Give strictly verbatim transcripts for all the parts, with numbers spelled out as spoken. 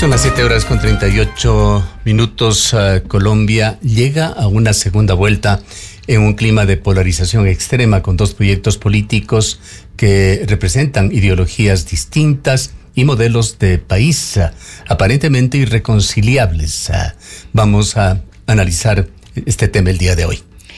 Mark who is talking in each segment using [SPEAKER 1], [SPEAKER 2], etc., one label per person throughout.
[SPEAKER 1] Son las siete horas con treinta y ocho minutos. Uh, Colombia llega a una segunda vuelta en un clima de polarización extrema con dos proyectos políticos que representan ideologías distintas y modelos de país uh, aparentemente irreconciliables. Uh, vamos a analizar este tema el día de hoy.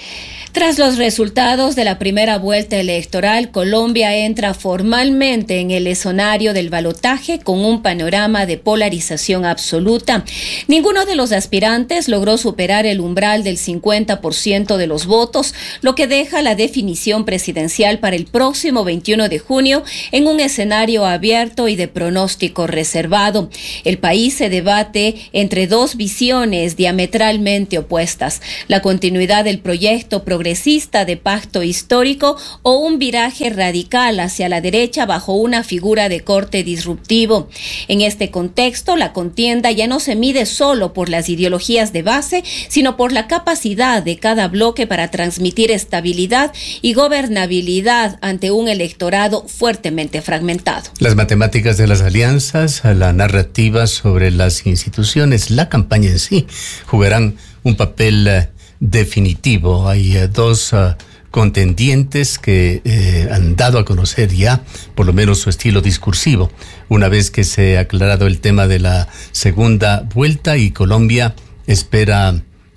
[SPEAKER 2] Tras los resultados de la primera vuelta electoral, Colombia entra formalmente en el escenario del balotaje con un panorama de polarización absoluta. Ninguno de los aspirantes logró superar el umbral del cincuenta por ciento de los votos, lo que deja la definición presidencial para el próximo veintiuno de junio en un escenario abierto y de pronóstico reservado. El país se debate entre dos visiones diametralmente opuestas: la continuidad del proyecto progresista progresista de pacto histórico o un viraje radical hacia la derecha bajo una figura de corte disruptivo. En este contexto, la contienda ya no se mide solo por las ideologías de base, sino por la capacidad de cada bloque para transmitir estabilidad y gobernabilidad ante un electorado fuertemente fragmentado.
[SPEAKER 1] Las matemáticas de las alianzas, la narrativa sobre las instituciones, la campaña en sí, jugarán un papel uh, definitivo. Hay uh, dos uh, contendientes que eh, han dado a conocer ya por lo menos su estilo discursivo, una vez que se ha aclarado el tema de la segunda vuelta, y Colombia espera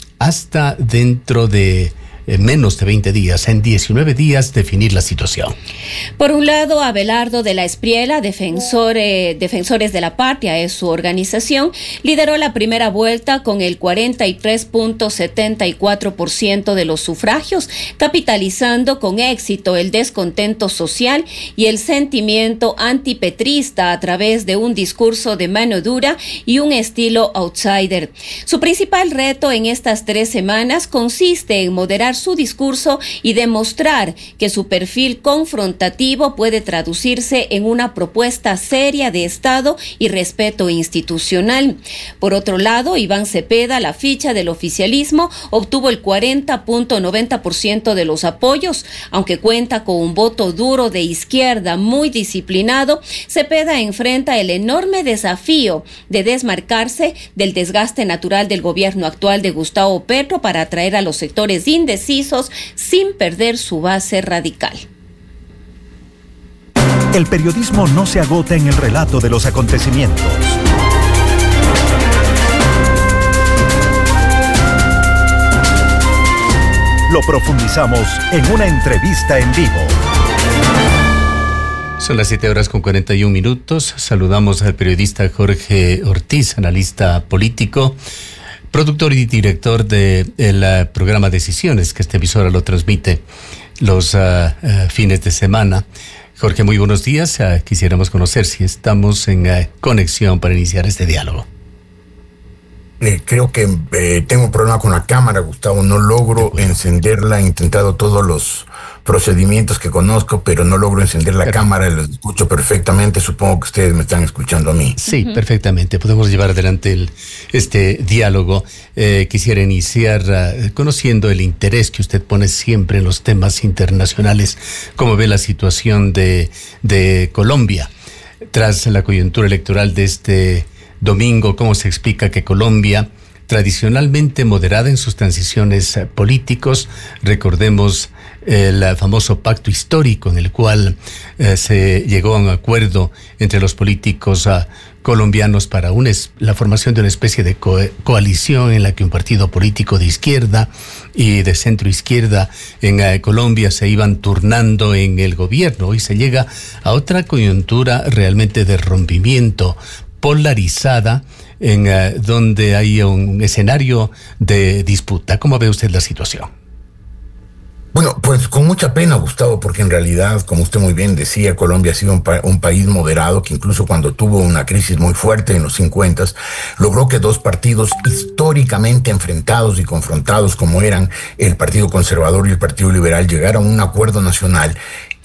[SPEAKER 1] hasta dentro de en menos de veinte días, en diecinueve días, definir la situación.
[SPEAKER 2] Por un lado, Abelardo de la Espriella, defensor, eh, Defensores de la Patria es su organización, lideró la primera vuelta con el cuarenta y tres punto setenta y cuatro por ciento de los sufragios, capitalizando con éxito el descontento social y el sentimiento antipetrista a través de un discurso de mano dura y un estilo outsider. Su principal reto en estas tres semanas consiste en moderar su discurso y demostrar que su perfil confrontativo puede traducirse en una propuesta seria de Estado y respeto institucional. Por otro lado, Iván Cepeda, la ficha del oficialismo, obtuvo el cuarenta punto noventa por ciento de los apoyos. Aunque cuenta con un voto duro de izquierda muy disciplinado, Cepeda enfrenta el enorme desafío de desmarcarse del desgaste natural del gobierno actual de Gustavo Petro para atraer a los sectores indecisos sin perder su base radical.
[SPEAKER 3] El periodismo no se agota en el relato de los acontecimientos. Lo profundizamos en una entrevista en vivo.
[SPEAKER 1] Son las siete horas con cuarenta y un minutos. Saludamos al periodista Jorge Ortiz, analista político, productor y director del de uh, programa Decisiones, que esta emisora lo transmite los uh, uh, fines de semana. Jorge, muy buenos días. Uh, quisiéramos conocer si estamos en uh, conexión para iniciar este diálogo.
[SPEAKER 4] Eh, creo que eh, tengo un problema con la cámara, Gustavo. No logro encenderla. He intentado todos los procedimientos que conozco, pero no logro encender la Perfecto. cámara. Lo escucho perfectamente. Supongo que ustedes me están escuchando a mí.
[SPEAKER 1] Sí, uh-huh. perfectamente. Podemos llevar adelante el, este diálogo. Eh, quisiera iniciar uh, conociendo el interés que usted pone siempre en los temas internacionales. ¿Cómo ve la situación de, de Colombia tras la coyuntura electoral de este domingo? ¿Cómo se explica que Colombia, tradicionalmente moderada en sus transiciones eh, políticos, recordemos el famoso pacto histórico en el cual eh, se llegó a un acuerdo entre los políticos uh, colombianos para una es, la formación de una especie de co- coalición en la que un partido político de izquierda y de centro izquierda en uh, Colombia se iban turnando en el gobierno? Hoy se llega a otra coyuntura realmente de rompimiento, polarizada, en uh, donde hay un escenario de disputa. ¿Cómo ve usted la situación?
[SPEAKER 4] Bueno, pues con mucha pena, Gustavo, porque en realidad, como usted muy bien decía, Colombia ha sido un, pa- un país moderado que incluso cuando tuvo una crisis muy fuerte en los cincuenta, logró que dos partidos históricamente enfrentados y confrontados como eran el Partido Conservador y el Partido Liberal llegaran a un acuerdo nacional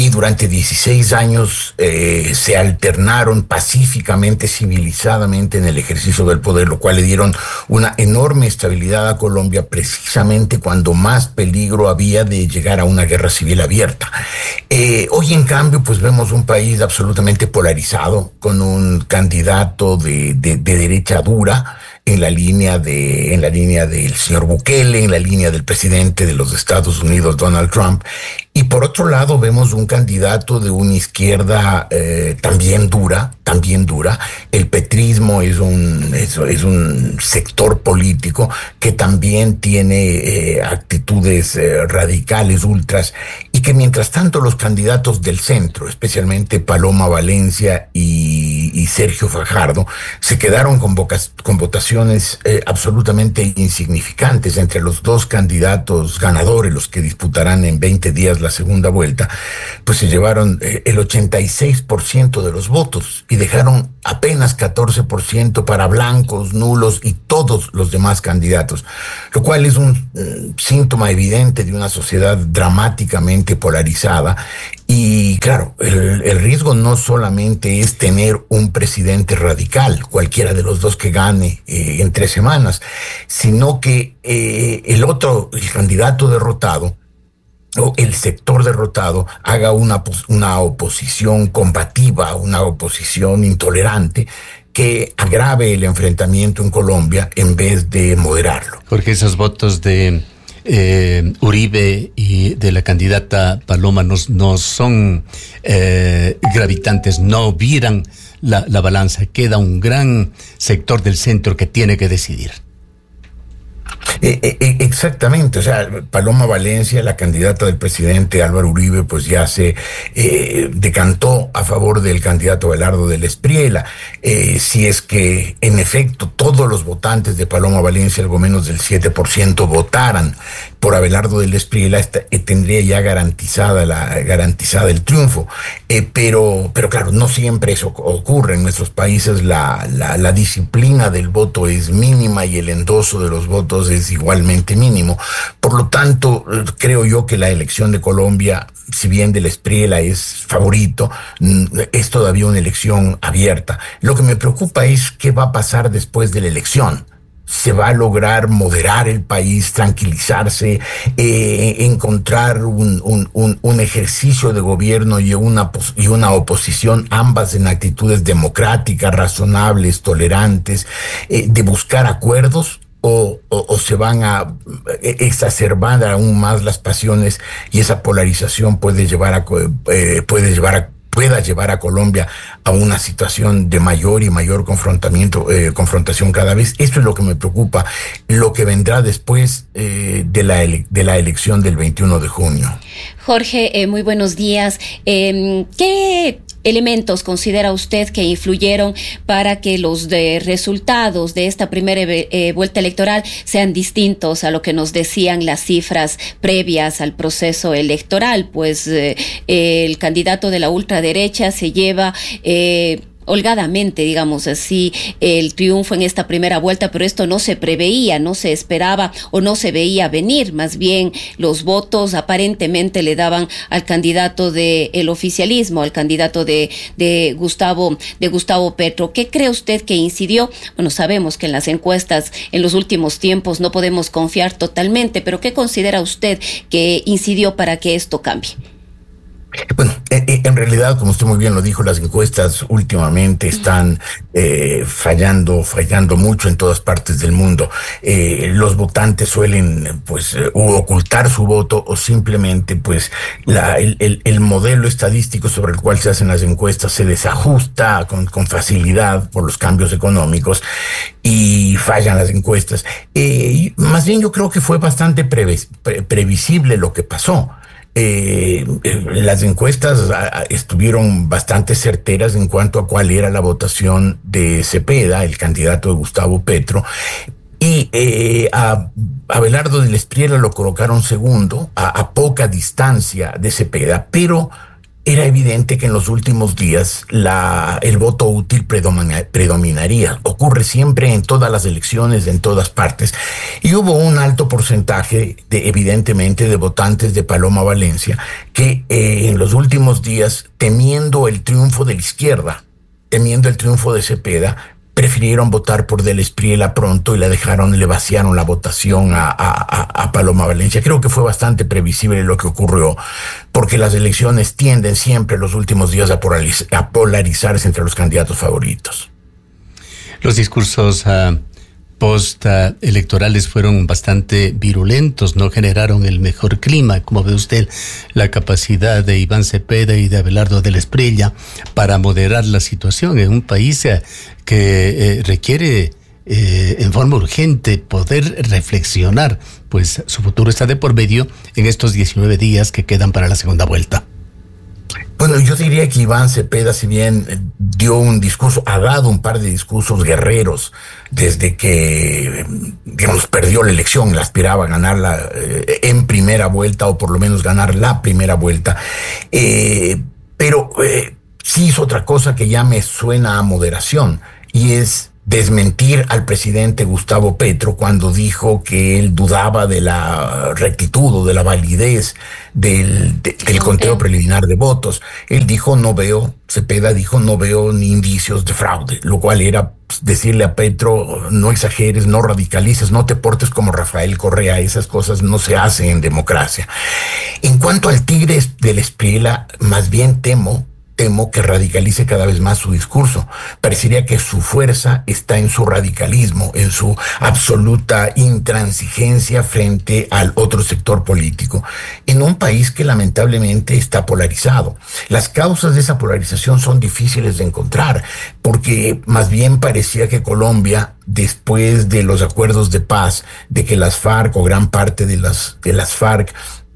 [SPEAKER 4] y durante dieciséis años eh, se alternaron pacíficamente, civilizadamente en el ejercicio del poder, lo cual le dieron una enorme estabilidad a Colombia precisamente cuando más peligro había de llegar a una guerra civil abierta. Eh, hoy en cambio pues vemos un país absolutamente polarizado, con un candidato de, de, de derecha dura, en la línea de, en la línea del señor Bukele, en la línea del presidente de los Estados Unidos, Donald Trump. Y por otro lado vemos un candidato de una izquierda eh, también dura, también dura. El petrismo es un, es, es un sector político que también tiene eh, actitudes eh, radicales, ultras, y que mientras tanto los candidatos del centro, especialmente Paloma Valencia y, y Sergio Fajardo, se quedaron con, vocas, con votaciones eh, absolutamente insignificantes. Entre los dos candidatos ganadores, los que disputarán en veinte días la segunda vuelta, pues se llevaron eh, el ochenta y seis por ciento de los votos y dejaron apenas catorce por ciento para blancos, nulos y todos los demás candidatos, lo cual es un eh, síntoma evidente de una sociedad dramáticamente polarizada. Y claro, el, el riesgo no solamente es tener un presidente radical, cualquiera de los dos que gane eh, en tres semanas, sino que eh, el otro, el candidato derrotado, o el sector derrotado, haga una, una oposición combativa, una oposición intolerante, que agrave el enfrentamiento en Colombia en vez de moderarlo.
[SPEAKER 1] Porque esos votos de eh, Uribe y de la candidata Paloma no, no son eh, gravitantes, no viran la, la balanza. Queda un gran sector del centro que tiene que decidir.
[SPEAKER 4] Eh, eh, exactamente, o sea, Paloma Valencia, la candidata del presidente Álvaro Uribe, pues ya se eh, decantó a favor del candidato Abelardo del Espriella. Eh, si es que en efecto todos los votantes de Paloma Valencia, algo menos del siete por ciento, votaran por Abelardo del Espriella, esta, eh, tendría ya garantizada la garantizada el triunfo. Eh, pero, pero claro, no siempre eso ocurre. En nuestros países la, la, la disciplina del voto es mínima y el endoso de los votos es igualmente mínimo. Por lo tanto, creo yo que la elección de Colombia, si bien del Espriella es favorito, es todavía una elección abierta. Lo que me preocupa es qué va a pasar después de la elección. ¿Se va a lograr moderar el país, tranquilizarse, eh, encontrar un, un, un, un ejercicio de gobierno y una, y una oposición, ambas en actitudes democráticas, razonables, tolerantes, eh, de buscar acuerdos? O, o, o se van a exacerbar aún más las pasiones y esa polarización puede llevar a, eh, puede llevar a pueda llevar a Colombia a una situación de mayor y mayor confrontamiento, eh, confrontación cada vez. Esto es lo que me preocupa, lo que vendrá después eh, de la ele- de la elección del veintiuno de junio.
[SPEAKER 2] Jorge, eh, muy buenos días. Eh, ¿Qué elementos considera usted que influyeron para que los de resultados de esta primera eh, vuelta electoral sean distintos a lo que nos decían las cifras previas al proceso electoral? Pues eh, el candidato de la ultraderecha se lleva eh, holgadamente, digamos así, el triunfo en esta primera vuelta, pero esto no se preveía, no se esperaba o no se veía venir. Más bien los votos aparentemente le daban al candidato del oficialismo, al candidato de, de Gustavo de Gustavo Petro. ¿Qué cree usted que incidió? Bueno, sabemos que en las encuestas en los últimos tiempos no podemos confiar totalmente, pero ¿qué considera usted que incidió para que esto cambie?
[SPEAKER 4] Bueno, en realidad, como usted muy bien lo dijo, las encuestas últimamente están eh, fallando, fallando mucho en todas partes del mundo. Eh, los votantes suelen, pues, eh, ocultar su voto o simplemente, pues, la, el, el, el modelo estadístico sobre el cual se hacen las encuestas se desajusta con, con facilidad por los cambios económicos y fallan las encuestas. Eh, más bien, yo creo que fue bastante previs, pre, previsible lo que pasó. Eh, eh, las encuestas a, estuvieron bastante certeras en cuanto a cuál era la votación de Cepeda, el candidato de Gustavo Petro, y eh, a Abelardo del Espriella lo colocaron segundo, a, a poca distancia de Cepeda, pero era evidente que en los últimos días la, el voto útil predomina, predominaría. Ocurre siempre en todas las elecciones, en todas partes. Y hubo un alto porcentaje, de, evidentemente, de votantes de Paloma Valencia que eh, en los últimos días, temiendo el triunfo de la izquierda, temiendo el triunfo de Cepeda, prefirieron votar por Del Espriella pronto y la dejaron, le vaciaron la votación a, a, a Paloma Valencia. Creo que fue bastante previsible lo que ocurrió, porque las elecciones tienden siempre en los últimos días a, polariz- a polarizarse entre los candidatos favoritos.
[SPEAKER 1] Los discursos uh, post-electorales uh, fueron bastante virulentos, no generaron el mejor clima. Como ve usted, la capacidad de Iván Cepeda y de Abelardo Del Espriella para moderar la situación en un país uh, que eh, requiere eh, en forma urgente poder reflexionar, pues su futuro está de por medio en estos diecinueve días que quedan para la segunda vuelta.
[SPEAKER 4] Bueno, yo diría que Iván Cepeda, si bien dio un discurso, ha dado un par de discursos guerreros desde que, digamos, perdió la elección, la aspiraba a ganarla eh, en primera vuelta, o por lo menos ganar la primera vuelta, eh, pero eh, sí hizo otra cosa que ya me suena a moderación, y es desmentir al presidente Gustavo Petro cuando dijo que él dudaba de la rectitud o de la validez del, de, del conteo preliminar de votos. Él dijo, no veo, Cepeda dijo, no veo ni indicios de fraude, lo cual era decirle a Petro, no exageres, no radicalices, no te portes como Rafael Correa, esas cosas no se hacen en democracia. En cuanto al tigre Del Espriella, más bien temo Temo que radicalice cada vez más su discurso. Parecería que su fuerza está en su radicalismo, en su absoluta intransigencia frente al otro sector político, en un país que lamentablemente está polarizado. Las causas de esa polarización son difíciles de encontrar, porque más bien parecía que Colombia, después de los acuerdos de paz, de que las FARC o gran parte de las, de las FARC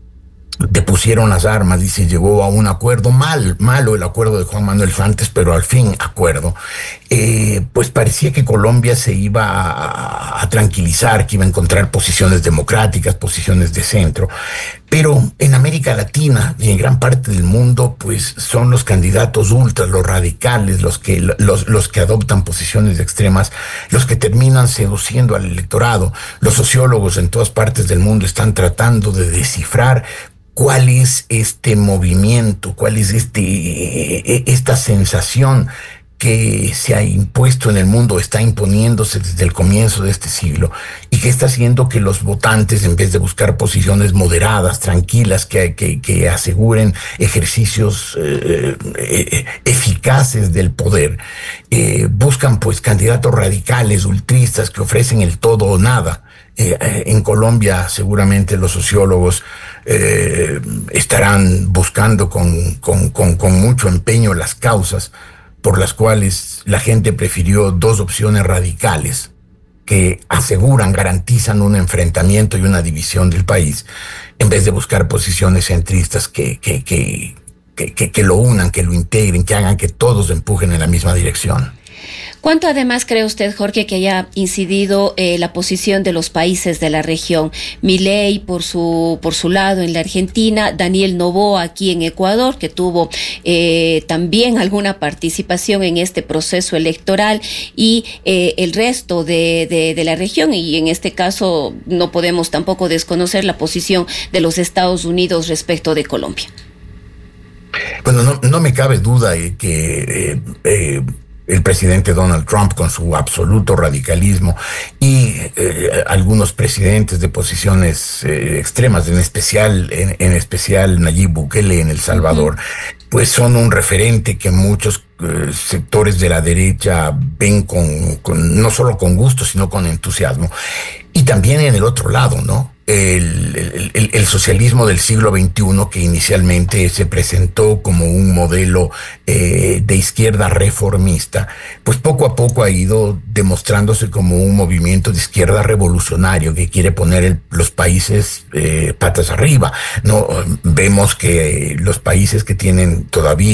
[SPEAKER 4] depusieron las armas y se llegó a un acuerdo, mal, malo el acuerdo de Juan Manuel Fantes, pero al fin acuerdo, eh, pues parecía que Colombia se iba a, a tranquilizar, que iba a encontrar posiciones democráticas, posiciones de centro, pero en América Latina y en gran parte del mundo, pues son los candidatos ultras, los radicales, los que, los, los que adoptan posiciones extremas, los que terminan seduciendo al electorado. Los sociólogos en todas partes del mundo están tratando de descifrar cuál es este movimiento, cuál es este, esta sensación que se ha impuesto en el mundo, está imponiéndose desde el comienzo de este siglo, y que está haciendo que los votantes, en vez de buscar posiciones moderadas, tranquilas, que, que, que aseguren ejercicios eh, eh, eficaces del poder, eh, buscan pues candidatos radicales, ultristas, que ofrecen el todo o nada. Eh, eh, en Colombia seguramente los sociólogos eh, estarán buscando con, con, con, con mucho empeño las causas por las cuales la gente prefirió dos opciones radicales que aseguran, garantizan un enfrentamiento y una división del país, en vez de buscar posiciones centristas que, que, que, que, que, que lo unan, que lo integren, que hagan que todos empujen en la misma dirección.
[SPEAKER 2] ¿Cuánto además cree usted, Jorge, que haya incidido eh, la posición de los países de la región? Milei por su por su lado en la Argentina, Daniel Noboa aquí en Ecuador, que tuvo eh, también alguna participación en este proceso electoral, y eh, el resto de, de, de la región, y en este caso no podemos tampoco desconocer la posición de los Estados Unidos respecto de Colombia.
[SPEAKER 4] Bueno, no, no me cabe duda de que eh, eh, el presidente Donald Trump, con su absoluto radicalismo, y eh, algunos presidentes de posiciones eh, extremas, en especial en, en especial Nayib Bukele en El Salvador, uh-huh. pues son un referente que muchos eh, sectores de la derecha ven con, con no solo con gusto, sino con entusiasmo. Y también en el otro lado, ¿no? El, el, el socialismo del siglo veintiuno, que inicialmente se presentó como un modelo eh, de izquierda reformista, pues poco a poco ha ido demostrándose como un movimiento de izquierda revolucionario que quiere poner el, los países eh, patas arriba. No vemos que los países que tienen todavía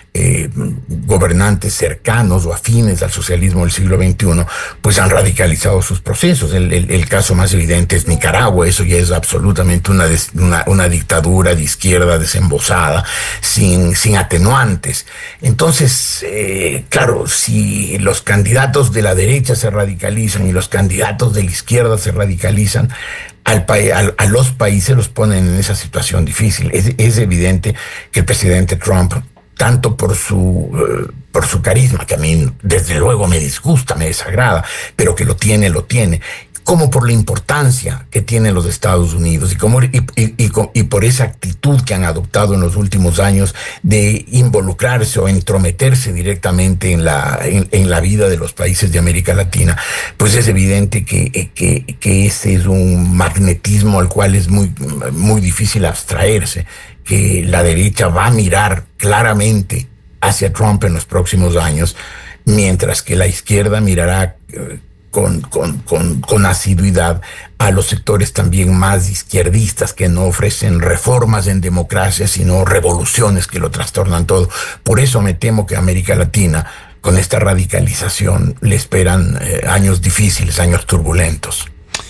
[SPEAKER 4] eh, gobernantes cercanos o afines al socialismo del siglo veintiuno, pues han radicalizado sus procesos. El, el, el caso más evidente es Nicaragua. Eso ya es absolutamente una, des, una, una dictadura de izquierda desembosada, sin, sin atenuantes. Entonces, eh, claro, si los candidatos de la derecha se radicalizan y los candidatos de la izquierda se radicalizan, Al pa- a, a los países los ponen en esa situación difícil. Es, es evidente que el presidente Trump, tanto por su, uh, por su carisma, que a mí desde luego me disgusta, me desagrada, pero que lo tiene, lo tiene, como por la importancia que tienen los Estados Unidos y, como, y, y, y, y por esa actitud que han adoptado en los últimos años de involucrarse o entrometerse directamente en la, en, en la vida de los países de América Latina, pues es evidente que, que, que ese es un magnetismo al cual es muy, muy difícil abstraerse, que la derecha va a mirar claramente hacia Trump en los próximos años, mientras que la izquierda mirará eh, Con, con, con, con asiduidad a los sectores también más izquierdistas, que no ofrecen reformas en democracia, sino revoluciones que lo trastornan todo. Por eso me temo que América Latina, con esta radicalización, le esperan eh, años difíciles, años turbulentos.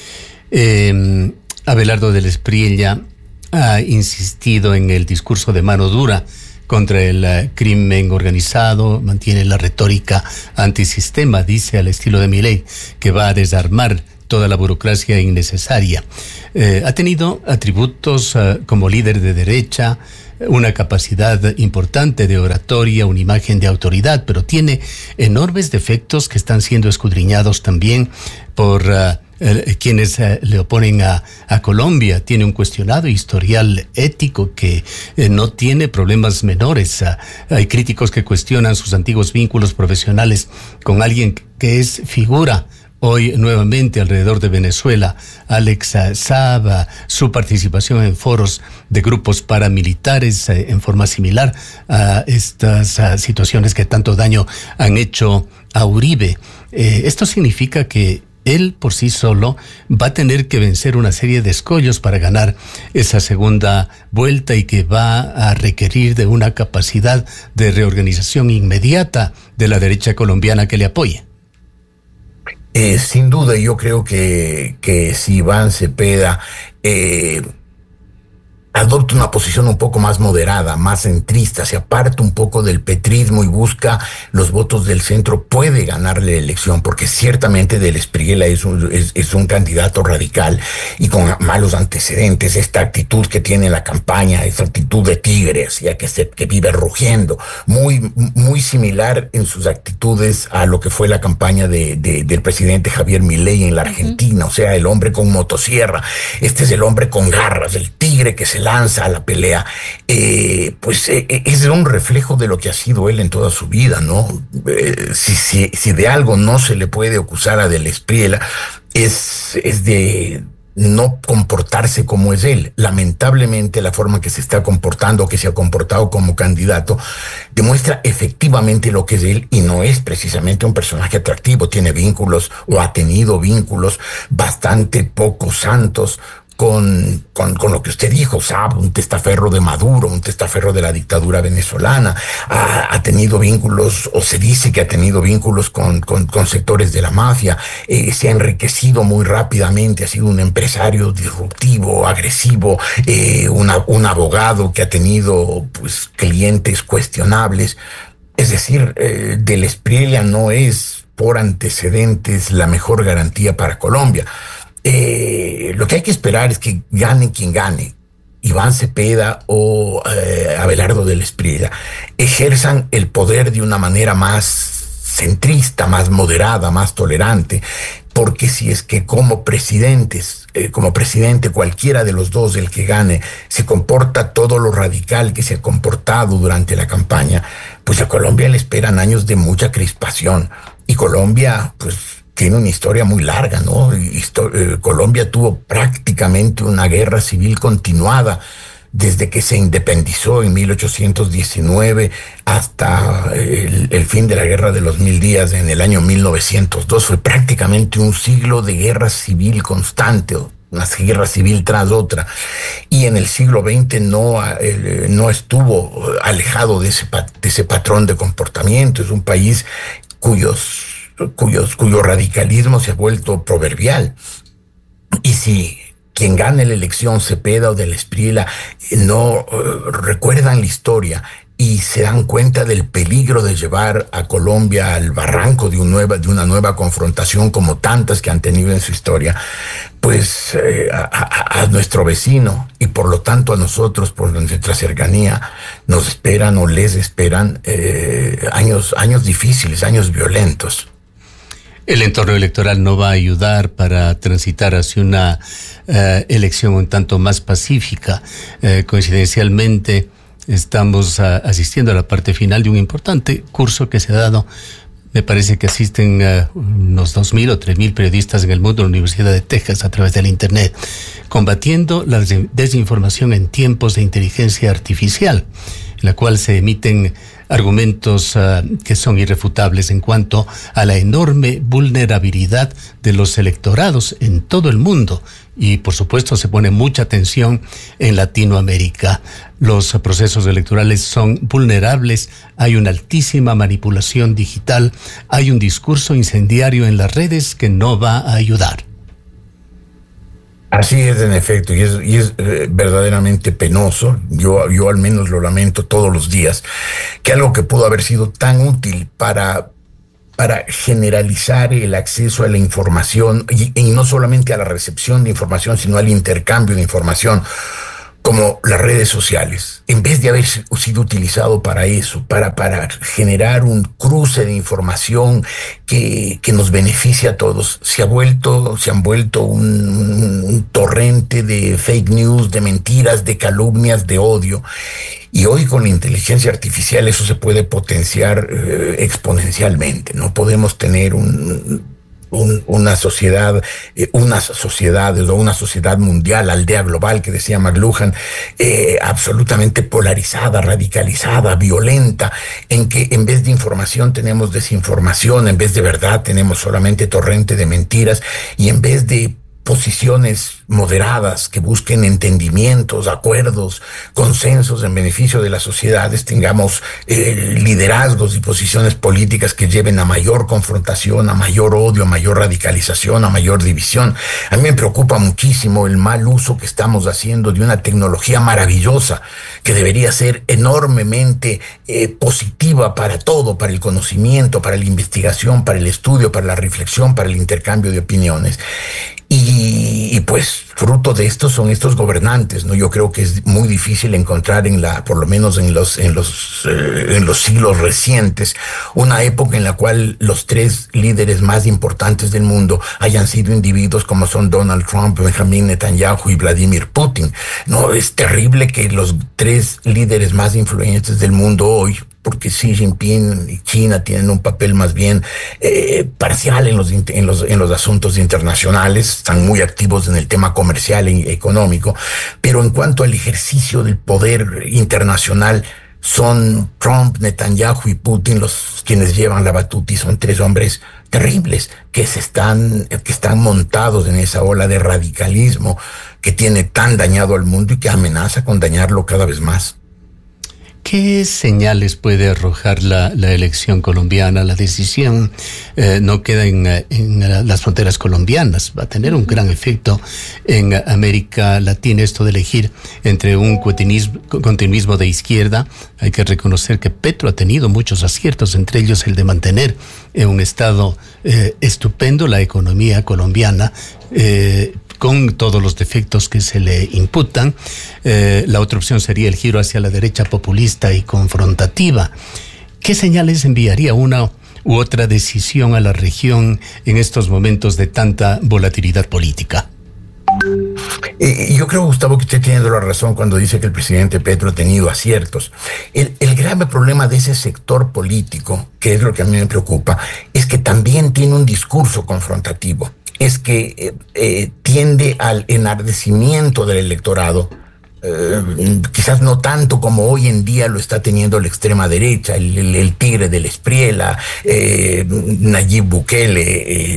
[SPEAKER 1] Eh, Abelardo del Espriella ha insistido en el discurso de mano dura contra el uh, crimen organizado, mantiene la retórica antisistema, dice al estilo de Milei, que va a desarmar toda la burocracia innecesaria. Eh, ha tenido atributos uh, como líder de derecha, una capacidad importante de oratoria, una imagen de autoridad, pero tiene enormes defectos que están siendo escudriñados también por uh, Eh, quienes eh, le oponen a, a Colombia. Tiene un cuestionado historial ético que eh, no tiene problemas menores. Uh, hay críticos que cuestionan sus antiguos vínculos profesionales con alguien que es figura hoy nuevamente alrededor de Venezuela, Alex uh, Saab, uh, su participación en foros de grupos paramilitares uh, en forma similar a estas uh, situaciones que tanto daño han hecho a Uribe. Eh, esto significa que él por sí solo va a tener que vencer una serie de escollos para ganar esa segunda vuelta y que va a requerir de una capacidad de reorganización inmediata de la derecha colombiana que le apoye.
[SPEAKER 4] Eh, sin duda, yo creo que, que si Iván Cepeda eh, adopta una posición un poco más moderada, más centrista, se aparta un poco del petrismo y busca los votos del centro, puede ganarle la elección, porque ciertamente del Espriella es un, es, es un candidato radical y con malos antecedentes. Esta actitud que tiene en la campaña, esa actitud de tigre, así, que, se, que vive rugiendo, muy, muy similar en sus actitudes a lo que fue la campaña de, de, del presidente Javier Milei en la Argentina. Uh-huh. O sea, el hombre con motosierra. Este es el hombre con garras, el tigre que se lanza a la pelea. Eh, pues eh, es un reflejo de lo que ha sido él en toda su vida, ¿no? Eh, si, si, si de algo no se le puede acusar a del Espriella, es, es de no comportarse como es él. Lamentablemente, la forma que se está comportando, que se ha comportado como candidato, demuestra efectivamente lo que es él, y no es precisamente un personaje atractivo. Tiene vínculos, o ha tenido vínculos bastante poco santos Con, con, con lo que usted dijo, Saab, un testaferro de Maduro, un testaferro de la dictadura venezolana, ha, ha tenido vínculos, o se dice que ha tenido vínculos con, con, con sectores de la mafia, eh, se ha enriquecido muy rápidamente, ha sido un empresario disruptivo, agresivo, eh, una, un abogado que ha tenido pues clientes cuestionables. Es decir, eh, del Espriella no es por antecedentes la mejor garantía para Colombia. Eh, lo que hay que esperar es que gane quien gane, Iván Cepeda o eh, Abelardo del Espriella, ejerzan el poder de una manera más centrista, más moderada, más tolerante, porque si es que como presidentes, eh, como presidente cualquiera de los dos, el que gane, se comporta todo lo radical que se ha comportado durante la campaña, pues a Colombia le esperan años de mucha crispación, y Colombia, pues, tiene una historia muy larga, ¿no? Histo- eh, Colombia tuvo prácticamente una guerra civil continuada desde que se independizó en mil ochocientos diecinueve hasta el, el fin de la Guerra de los Mil Días en el año mil novecientos dos. Fue prácticamente un siglo de guerra civil constante, una guerra civil tras otra, y en el siglo veinte no, eh, no estuvo alejado de ese, de ese patrón de comportamiento. Es un país cuyos, cuyos, cuyo radicalismo se ha vuelto proverbial. Y si quien gane la elección, Cepeda o del Espriella, no uh, recuerdan la historia y se dan cuenta del peligro de llevar a Colombia al barranco de, un nueva, de una nueva confrontación como tantas que han tenido en su historia, pues eh, a, a, a nuestro vecino y por lo tanto a nosotros, por nuestra cercanía, nos esperan o les esperan eh, años, años difíciles, años violentos.
[SPEAKER 1] El entorno electoral no va a ayudar para transitar hacia una uh, elección un tanto más pacífica. Uh, coincidencialmente, estamos uh, asistiendo a la parte final de un importante curso que se ha dado. Me parece que asisten uh, unos dos mil o tres mil periodistas en el mundo de la Universidad de Texas a través del Internet, combatiendo la desinformación en tiempos de inteligencia artificial, en la cual se emiten argumentos uh, que son irrefutables en cuanto a la enorme vulnerabilidad de los electorados en todo el mundo. Y por supuesto se pone mucha atención en Latinoamérica. Los procesos electorales son vulnerables, hay una altísima manipulación digital, hay un discurso incendiario en las redes que no va a ayudar.
[SPEAKER 4] Así es, en efecto, y es, y es eh, verdaderamente penoso. Yo, yo al menos lo lamento todos los días, que algo que pudo haber sido tan útil para, para generalizar el acceso a la información, y, y no solamente a la recepción de información, sino al intercambio de información, como las redes sociales, en vez de haber sido utilizado para eso, para, para generar un cruce de información que, que nos beneficie a todos, se ha vuelto, se han vuelto un, un torrente de fake news, de mentiras, de calumnias, de odio. Y hoy con la inteligencia artificial eso se puede potenciar eh, exponencialmente. No podemos tener un... Un, una sociedad, eh, unas sociedades o una sociedad mundial, aldea global que decía McLuhan, eh, absolutamente polarizada, radicalizada, violenta, en que en vez de información tenemos desinformación, en vez de verdad tenemos solamente torrente de mentiras, y en vez de posiciones moderadas que busquen entendimientos, acuerdos, consensos en beneficio de las sociedades, tengamos eh, liderazgos y posiciones políticas que lleven a mayor confrontación, a mayor odio, a mayor radicalización, a mayor división. A mí me preocupa muchísimo el mal uso que estamos haciendo de una tecnología maravillosa que debería ser enormemente eh, positiva para todo, para el conocimiento, para la investigación, para el estudio, para la reflexión, para el intercambio de opiniones. Y, y pues fruto de esto son estos gobernantes, ¿no? Yo creo que es muy difícil encontrar en la, por lo menos en los, en los, eh, en los siglos recientes, una época en la cual los tres líderes más importantes del mundo hayan sido individuos como son Donald Trump, Benjamin Netanyahu y Vladimir Putin. No, es terrible que los tres líderes más influyentes del mundo hoy, porque Xi Jinping y China tienen un papel más bien eh, parcial en los, en los en los asuntos internacionales, están muy activos en el tema comercial y económico, pero en cuanto al ejercicio del poder internacional, son Trump, Netanyahu y Putin los quienes llevan la batuta, y son tres hombres terribles que se están que están montados en esa ola de radicalismo que tiene tan dañado al mundo y que amenaza con dañarlo cada vez más.
[SPEAKER 1] ¿Qué señales puede arrojar la, la elección colombiana? La decisión eh, no queda en, en las fronteras colombianas, va a tener un gran efecto en América Latina esto de elegir entre un continuismo, continuismo de izquierda. Hay que reconocer que Petro ha tenido muchos aciertos, entre ellos el de mantener en un estado eh, estupendo la economía colombiana, eh, con todos los defectos que se le imputan. Eh, la otra opción sería el giro hacia la derecha populista y confrontativa. ¿Qué señales enviaría una u otra decisión a la región en estos momentos de tanta volatilidad política?
[SPEAKER 4] Eh, yo creo, Gustavo, que usted tiene la razón cuando dice que el presidente Petro ha tenido aciertos. El, el grave problema de ese sector político, que es lo que a mí me preocupa, es que también tiene un discurso confrontativo. Es que eh, eh, tiende al enardecimiento del electorado, eh, quizás no tanto como hoy en día lo está teniendo la extrema derecha, el, el, el tigre del Espriella, eh, Nayib Bukele, eh,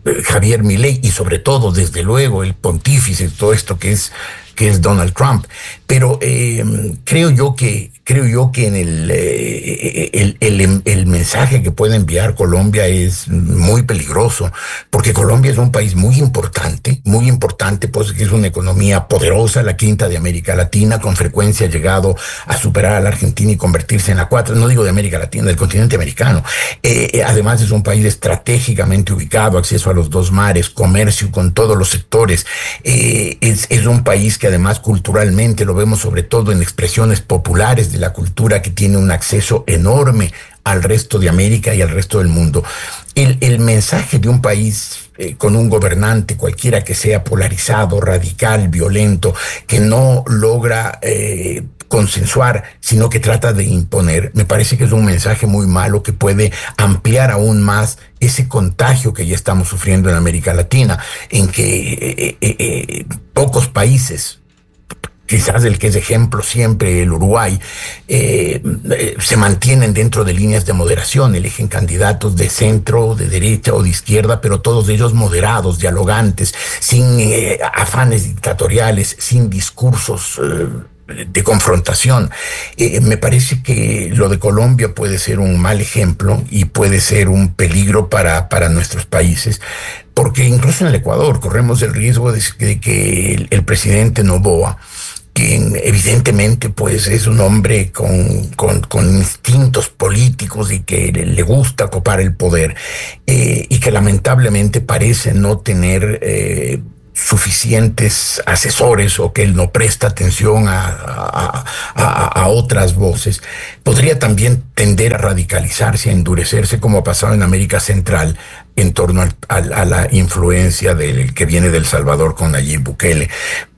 [SPEAKER 4] Javier Milei y sobre todo, desde luego, el pontífice, todo esto que es que es Donald Trump. Pero eh, creo yo que creo yo que en el, eh, el, el, el mensaje que puede enviar Colombia es muy peligroso, porque Colombia es un país muy importante, muy importante, pues que es una economía poderosa, la quinta de América Latina, con frecuencia ha llegado a superar a la Argentina y convertirse en la cuarta, no digo de América Latina, del continente americano. Eh, además es un país estratégicamente ubicado, acceso a los dos mares, comercio con todos los sectores. Eh, es, es un país que además culturalmente lo vemos sobre todo en expresiones populares de la cultura, que tiene un acceso enorme al resto de América y al resto del mundo. El, el mensaje de un país eh, con un gobernante, cualquiera que sea, polarizado, radical, violento, que no logra eh, consensuar, sino que trata de imponer, me parece que es un mensaje muy malo que puede ampliar aún más ese contagio que ya estamos sufriendo en América Latina, en que eh, eh, eh, pocos países, quizás el que es ejemplo siempre, el Uruguay, eh, eh, se mantienen dentro de líneas de moderación, eligen candidatos de centro, de derecha o de izquierda, pero todos ellos moderados, dialogantes, sin eh, afanes dictatoriales, sin discursos eh, de confrontación. Eh, me parece que lo de Colombia puede ser un mal ejemplo y puede ser un peligro para, para nuestros países, porque incluso en el Ecuador corremos el riesgo de, de que el, el presidente Noboa, quien evidentemente pues es un hombre con, con, con instintos políticos y que le, le gusta copar el poder, eh, y que lamentablemente parece no tener eh, suficientes asesores, o que él no presta atención a, a, a, a otras voces, podría también tender a radicalizarse, a endurecerse, como ha pasado en América Central en torno a, a, a la influencia del que viene de El Salvador con Nayib Bukele.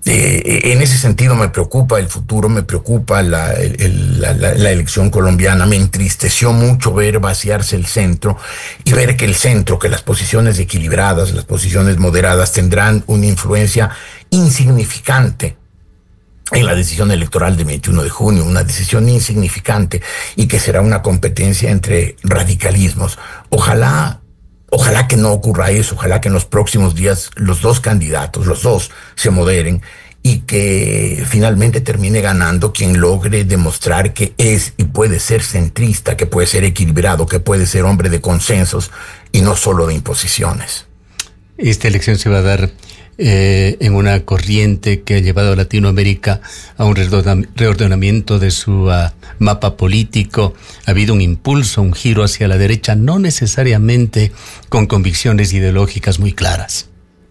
[SPEAKER 4] Eh, en ese sentido me preocupa el futuro, me preocupa la, el, la, la, la elección colombiana. Me entristeció mucho ver vaciarse el centro y ver que el centro, que las posiciones equilibradas, las posiciones moderadas tendrán una influencia insignificante en la decisión electoral del veintiuno de junio, una decisión insignificante, y que será una competencia entre radicalismos. Ojalá Ojalá que no ocurra eso, ojalá que en los próximos días los dos candidatos, los dos, se moderen y que finalmente termine ganando quien logre demostrar que es y puede ser centrista, que puede ser equilibrado, que puede ser hombre de consensos y no solo de imposiciones.
[SPEAKER 1] Esta elección se va a dar eh, en una corriente que ha llevado a Latinoamérica a un reordenamiento de su uh, mapa político. Ha habido un impulso, un giro hacia la derecha, no necesariamente con convicciones ideológicas muy claras.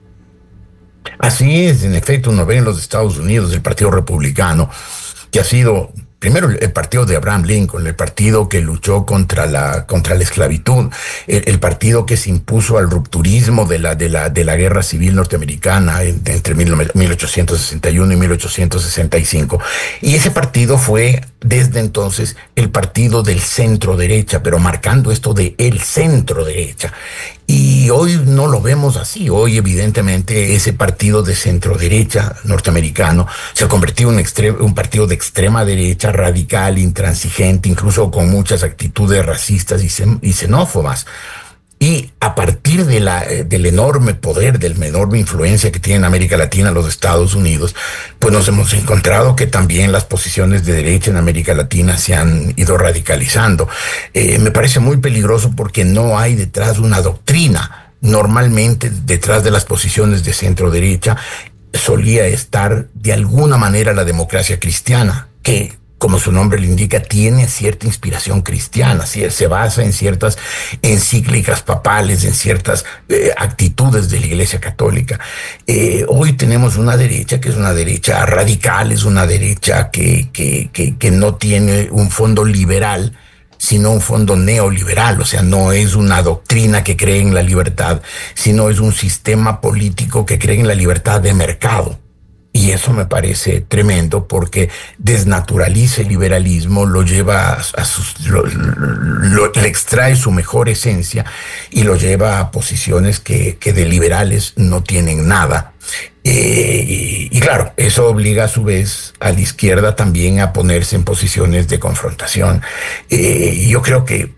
[SPEAKER 4] Así es, en efecto, uno ve en los Estados Unidos el Partido Republicano, que ha sido primero el partido de Abraham Lincoln, el partido que luchó contra la contra la esclavitud, el, el partido que se impuso al rupturismo de la de la de la guerra civil norteamericana entre mil ochocientos sesenta y uno y mil ochocientos sesenta y cinco. Y ese partido fue desde entonces el partido del centro derecha, pero marcando esto de el centro derecha. Y hoy no lo vemos así. Hoy, evidentemente, ese partido de centro derecha norteamericano se ha convertido en un, extre- un partido de extrema derecha, radical, intransigente, incluso con muchas actitudes racistas y, xen- y xenófobas. Y a partir de la, del enorme poder, de la enorme influencia que tiene en América Latina los Estados Unidos, pues nos hemos encontrado que también las posiciones de derecha en América Latina se han ido radicalizando. Eh, me parece muy peligroso porque no hay detrás una doctrina. Normalmente detrás de las posiciones de centro derecha solía estar de alguna manera la democracia cristiana, que, como su nombre le indica, tiene cierta inspiración cristiana, se basa en ciertas encíclicas papales, en ciertas eh, actitudes de la Iglesia Católica. Eh, hoy tenemos una derecha que es una derecha radical, es una derecha que, que, que, que no tiene un fondo liberal, sino un fondo neoliberal. O sea, no es una doctrina que cree en la libertad, sino es un sistema político que cree en la libertad de mercado. Y eso me parece tremendo porque desnaturaliza el liberalismo, lo lleva a, a sus, lo, lo, le extrae su mejor esencia y lo lleva a posiciones que, que de liberales no tienen nada. Eh, y, y claro, eso obliga a su vez a la izquierda también a ponerse en posiciones de confrontación. Eh, yo creo que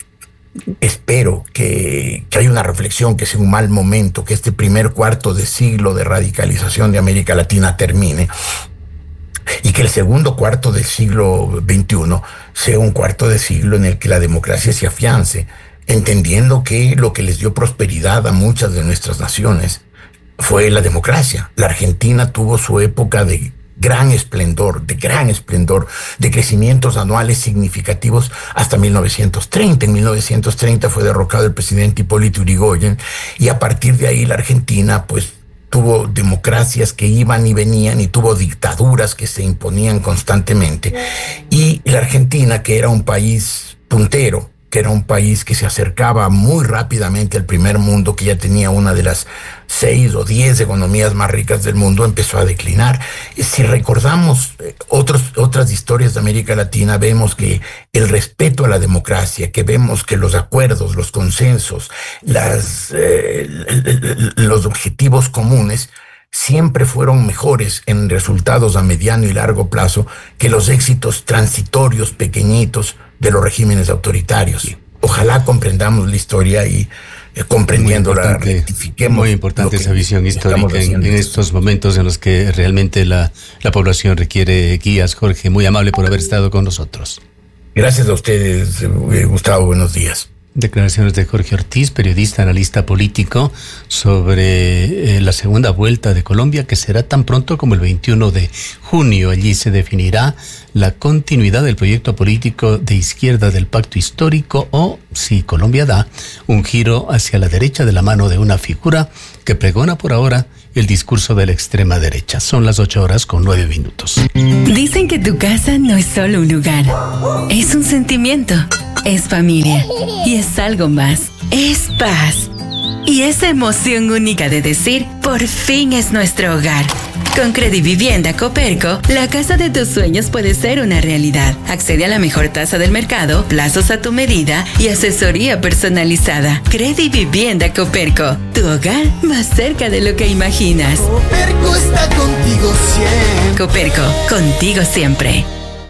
[SPEAKER 4] espero que, que haya una reflexión, que sea un mal momento, que este primer cuarto de siglo de radicalización de América Latina termine, y que el segundo cuarto del siglo veintiuno sea un cuarto de siglo en el que la democracia se afiance, entendiendo que lo que les dio prosperidad a muchas de nuestras naciones fue la democracia. La Argentina tuvo su época de gran esplendor, de gran esplendor, de crecimientos anuales significativos hasta mil novecientos treinta. En mil novecientos treinta fue derrocado el presidente Hipólito Yrigoyen, y a partir de ahí la Argentina, pues, tuvo democracias que iban y venían, y tuvo dictaduras que se imponían constantemente. Y la Argentina, que era un país puntero, que era un país que se acercaba muy rápidamente al primer mundo, que ya tenía una de las seis o diez economías más ricas del mundo, empezó a declinar. Si recordamos otros, otras historias de América Latina, vemos que el respeto a la democracia, que vemos que los acuerdos, los consensos, las, eh, los objetivos comunes siempre fueron mejores en resultados a mediano y largo plazo que los éxitos transitorios pequeñitos de los regímenes autoritarios. Ojalá comprendamos la historia y eh, comprendiéndola rectifiquemos.
[SPEAKER 1] Muy importante esa visión histórica en, en estos momentos en los que realmente la, la población requiere guías. Jorge, muy amable por haber estado con nosotros.
[SPEAKER 4] Gracias a ustedes, Gustavo. Buenos días.
[SPEAKER 1] Declaraciones de Jorge Ortiz, periodista, analista político, sobre eh, la segunda vuelta de Colombia, que será tan pronto como el veintiuno de junio. Allí se definirá la continuidad del proyecto político de izquierda del pacto histórico, o si Colombia da un giro hacia la derecha de la mano de una figura que pregona por ahora el discurso de la extrema derecha. Son las ocho horas con nueve minutos.
[SPEAKER 5] Dicen que tu casa no es solo un lugar, es un sentimiento, es familia y es algo más, es paz. Y esa emoción única de decir, por fin es nuestro hogar. Con Credivivienda Coperco, la casa de tus sueños puede ser una realidad. Accede a la mejor tasa del mercado, plazos a tu medida y asesoría personalizada. Credivivienda Coperco, tu hogar más cerca de lo que imaginas.
[SPEAKER 6] Coperco está contigo siempre.
[SPEAKER 5] Coperco, contigo siempre.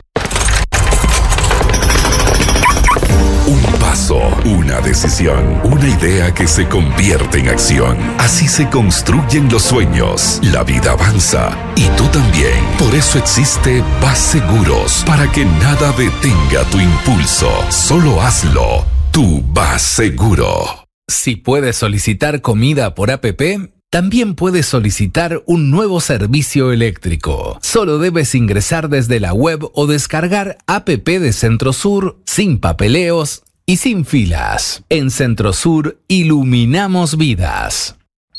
[SPEAKER 7] Un paso, una decisión, una idea que se convierte en acción. Así se construyen los sueños. La vida avanza y tú también. Por eso existe Bas Seguros, para que nada detenga tu impulso. Solo hazlo. Tu Bas Seguro.
[SPEAKER 8] Si puedes solicitar comida por app, también puedes solicitar un nuevo servicio eléctrico. Solo debes ingresar desde la web o descargar app de Centrosur, sin papeleos y sin filas. En Centrosur iluminamos vidas.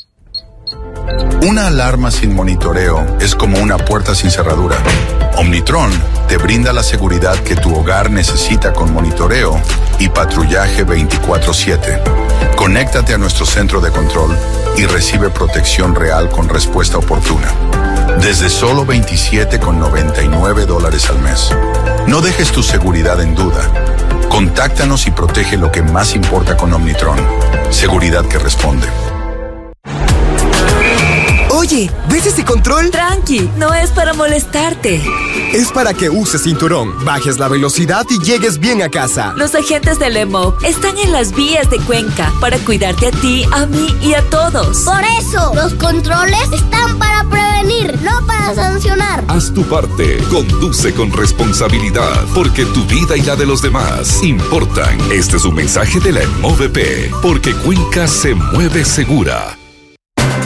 [SPEAKER 9] Una alarma sin monitoreo es como una puerta sin cerradura. Omnitron te brinda la seguridad que tu hogar necesita, con monitoreo y patrullaje veinticuatro siete. Conéctate a nuestro centro de control y recibe protección real con respuesta oportuna. Desde solo veintisiete con noventa y nueve dólares al mes. No dejes tu seguridad en duda. Contáctanos y protege lo que más importa con Omnitron. Seguridad que responde.
[SPEAKER 6] Oye, ¿ves ese control?
[SPEAKER 5] Tranqui, no es para molestarte.
[SPEAKER 6] Es para que uses cinturón, bajes la velocidad y llegues bien a casa.
[SPEAKER 5] Los agentes del E M O P están en las vías de Cuenca para cuidarte a ti, a mí y a todos.
[SPEAKER 10] Por eso, los controles están para prevenir, no para sancionar.
[SPEAKER 7] Haz tu parte, conduce con responsabilidad, porque tu vida y la de los demás importan. Este es un mensaje de la E M O V P, porque Cuenca se mueve segura.